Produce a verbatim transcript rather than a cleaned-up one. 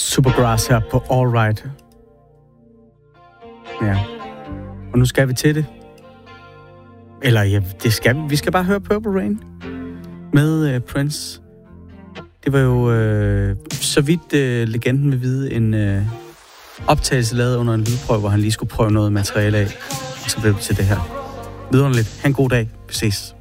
Supergrass her på All Right. Ja. Og nu skal vi til det. Eller ja, det skal vi. Vi skal bare høre Purple Rain med uh, Prince. Det var jo, uh, så vidt uh, legenden vil vide, en uh, optagelse lavet under en lydprøve, hvor han lige skulle prøve noget materiale af. Og så blev det til det her. Vidunderligt. Ha' en god dag. Vi ses.